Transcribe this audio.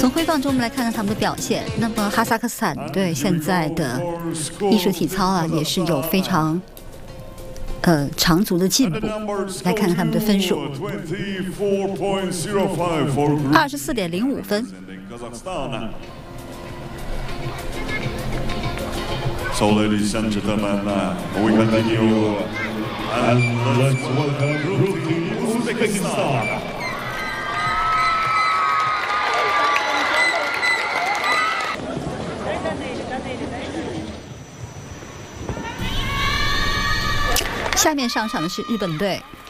从回放中，我们来看看他们的表现。那么哈萨克斯坦队现在的艺术体操啊，也是有非常长足的进步。来看看他们的分数，24.05分。 So, ladies and gentlemen, we continue, and let's welcome Uzbekistan. 下面上场的是日本队。